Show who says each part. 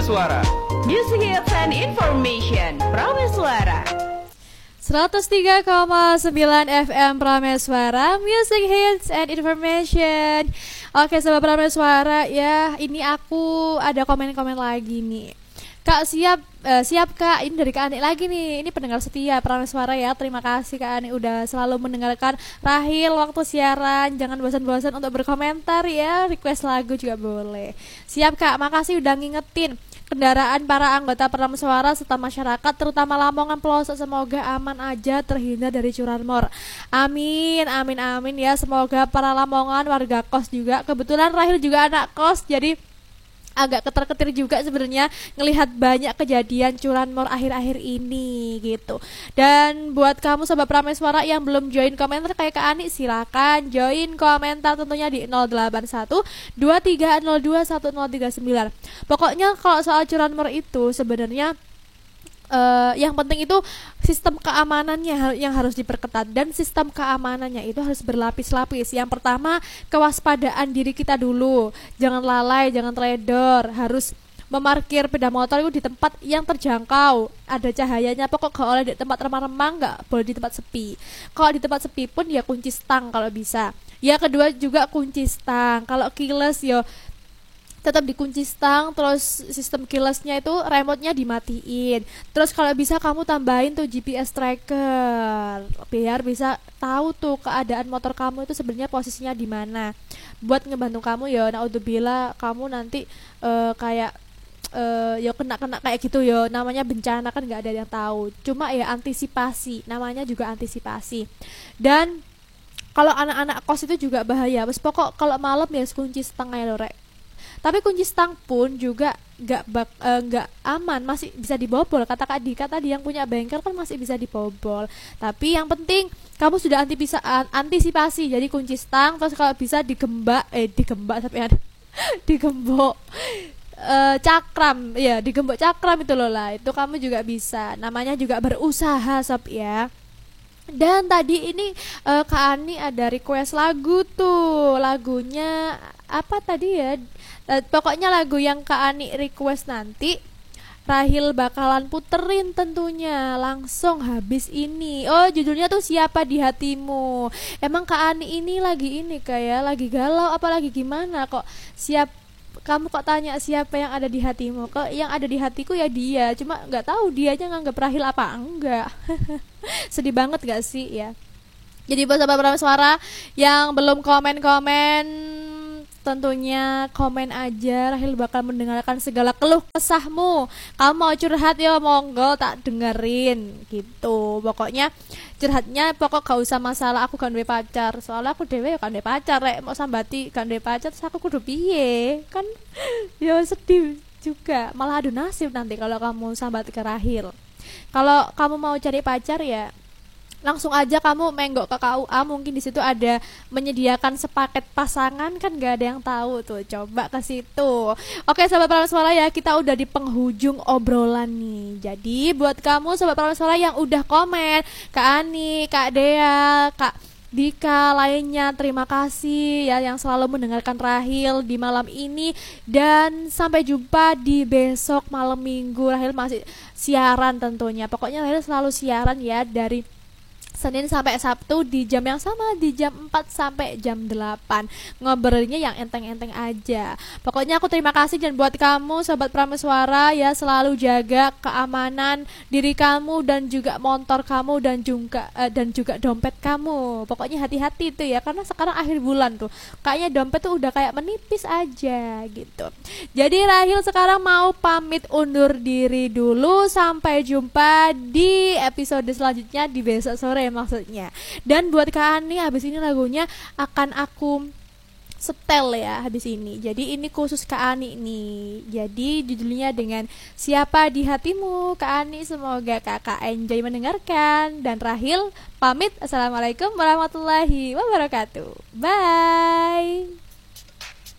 Speaker 1: Prameswara.
Speaker 2: Music hits and information. Prameswara.
Speaker 3: 103,9 FM Prameswara, Music Hits and Information. Oke, Sobat Prameswara ya, ini aku ada komen-komen lagi nih. Kak siap Kak, ini dari Kak Ani lagi nih. Ini pendengar setia Prameswara ya. Terima kasih Kak Ani udah selalu mendengarkan Rahil waktu siaran. Jangan bosan-bosan untuk berkomentar ya. Request lagu juga boleh. Siap Kak, makasih udah ngingetin kendaraan para anggota Prameswara serta masyarakat terutama Lamongan pelosok semoga aman aja terhindar dari curanmor. Amin, amin, amin ya. Semoga para Lamongan warga kos juga. Kebetulan Rahil juga anak kos, jadi agak ketar-ketir juga sebenarnya ngelihat banyak kejadian curanmor akhir-akhir ini gitu. Dan buat kamu Sobat Prameswara yang belum join komentar kayak Kak Ani, silakan join komentar tentunya di 081 2302 1039. Pokoknya kalau soal curanmor itu sebenarnya yang penting itu sistem keamanannya yang harus diperketat, dan sistem keamanannya itu harus berlapis-lapis. Yang pertama, kewaspadaan diri kita dulu, jangan lalai, jangan teledor, harus memarkir sepeda motor itu di tempat yang terjangkau, ada cahayanya. Pokok gak oleh di tempat remang-remang, gak boleh di tempat sepi. Kalau di tempat sepi pun ya kunci stang kalau bisa. Ya kedua juga kunci stang. Kalau keyless yo tetap dikunci stang, terus sistem keylessnya itu remote-nya dimatiin. Terus kalau bisa kamu tambahin tuh GPS tracker biar bisa tahu tuh keadaan motor kamu itu sebenarnya posisinya di mana. Buat ngebantu kamu ya, naudzubillah kamu nanti kayak ya kena kayak gitu ya, namanya bencana kan nggak ada yang tahu. Cuma ya antisipasi, namanya juga antisipasi. Dan kalau anak-anak kos itu juga bahaya. Bes pokok kalau malam ya kunci stang ya lorek. Tapi kunci stang pun juga nggak aman, masih bisa dibobol. Kata Kak Dika tadi yang punya bengkel kan masih bisa dibobol. Tapi yang penting kamu sudah antisipasi. Jadi kunci stang, terus kalau bisa digembok cakram ya, digembok cakram itu loh lah. Itu kamu juga bisa. Namanya juga berusaha sob ya. Dan tadi ini Kak Ani ada request lagu tuh. Lagunya apa tadi ya? Pokoknya lagu yang Kak Ani request nanti Rahil bakalan puterin tentunya langsung habis ini. Oh, judulnya tuh Siapa di Hatimu. Emang Kak Ani ini lagi kayak lagi galau apa lagi gimana kok kamu kok tanya siapa yang ada di hatimu? Kok yang ada di hatiku ya dia. Cuma nggak tahu dianya nganggap Rahil apa enggak. Sedih banget gak sih ya. Jadi buat Sobat Prameswara yang belum komen-komen, tentunya komen aja. Rahil bakal mendengarkan segala keluh kesahmu. Kamu mau curhat ya monggo tak dengerin gitu. Pokoknya curhatnya pokok gak usah masalah aku gak duwe pacar. Soalnya aku dewe ya gak duwe pacar. Rek mau sambati gak duwe pacar terus aku kudu piye? Kan ya sedih juga. Malah adu nasib nanti kalau kamu sambat ke Rahil. Kalau kamu mau cari pacar ya langsung aja kamu menggok ke KUA, mungkin di situ ada menyediakan sepaket pasangan, kan gak ada yang tahu tuh. Coba ke situ. Oke Sobat Prameswara ya, kita udah di penghujung obrolan nih. Jadi buat kamu Sobat Prameswara yang udah komen, Kak Ani, Kak Dea, Kak Dika lainnya, terima kasih ya yang selalu mendengarkan Rahil di malam ini. Dan sampai jumpa di besok malam minggu. Rahil masih siaran tentunya. Pokoknya Rahil selalu siaran ya dari Senin sampai Sabtu di jam yang sama, di jam 4 sampai jam 8. Ngobrolnya yang enteng-enteng aja. Pokoknya aku terima kasih. Dan buat kamu Sobat Prameswara ya, selalu jaga keamanan diri kamu dan juga motor kamu dan juga dompet kamu. Pokoknya hati-hati tuh ya, karena sekarang akhir bulan tuh kayaknya dompet tuh udah kayak menipis aja gitu. Jadi Rahil sekarang mau pamit undur diri dulu. Sampai jumpa di episode selanjutnya di besok sore maksudnya. Dan buat Kak Ani, habis ini lagunya akan aku setel ya habis ini. Jadi ini khusus Kak Ani nih. Jadi judulnya dengan Siapa di Hatimu. Kak Ani, semoga kakak enjoy mendengarkan. Dan Rahil pamit. Assalamualaikum warahmatullahi wabarakatuh. Bye.